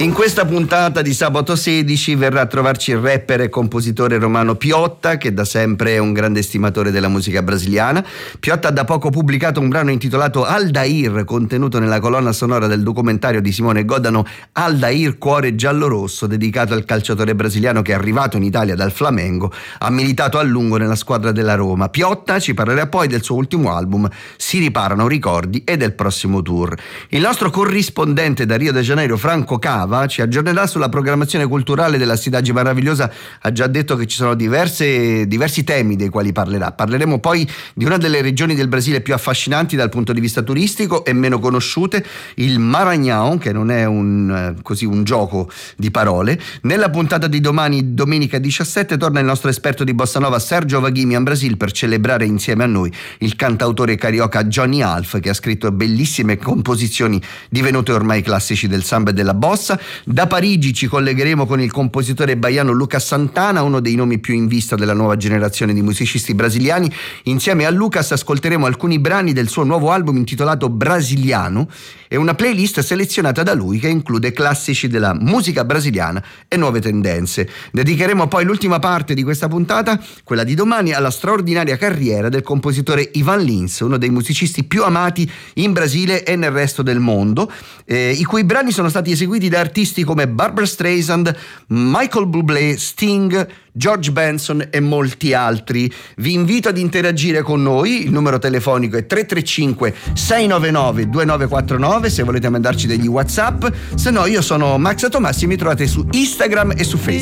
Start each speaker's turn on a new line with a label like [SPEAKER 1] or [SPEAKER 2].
[SPEAKER 1] In questa puntata di sabato 16 verrà a trovarci il rapper e compositore Romano Piotta, che da sempre è un grande stimatore della musica brasiliana. Piotta ha da poco pubblicato un brano intitolato Aldair, contenuto nella colonna sonora del documentario di Simone Godano Aldair, cuore giallo-rosso, dedicato al calciatore brasiliano che è arrivato in Italia dal Flamengo, ha militato a lungo nella squadra della Roma. Piotta ci parlerà poi del suo ultimo album, Si riparano ricordi, e del prossimo tour. Il nostro corrispondente da Rio de Janeiro, Franco Cava, ci aggiornerà sulla programmazione culturale della Cidade Maravilhosa. Ha già detto che ci sono diversi temi dei quali parlerà. Parleremo poi di una delle regioni del Brasile più affascinanti dal punto di vista turistico e meno conosciute, il Maranhão, che non è un gioco di parole. Nella puntata di domani, domenica 17, torna il nostro esperto di bossa nova Sergio Vaghimi in Brasile per celebrare insieme a noi il cantautore carioca Johnny Alf, che ha scritto bellissime composizioni divenute ormai classici del samba e della bossa. Da Parigi ci collegheremo con il compositore baiano Lucas Santana, uno dei nomi più in vista della nuova generazione di musicisti brasiliani. Insieme a Lucas ascolteremo alcuni brani del suo nuovo album intitolato Brasiliano e una playlist selezionata da lui che include classici della musica brasiliana e nuove tendenze. Dedicheremo poi l'ultima parte di questa puntata, quella di domani, alla straordinaria carriera del compositore Ivan Lins, uno dei musicisti più amati in Brasile e nel resto del mondo, i cui brani sono stati eseguiti da artisti come Barbra Streisand, Michael Bublé, Sting, George Benson e molti altri. Vi invito ad interagire con noi, il numero telefonico è 335 699 2949 se volete mandarci degli WhatsApp, se no io sono Max Tomassi e mi trovate su Instagram e su Facebook.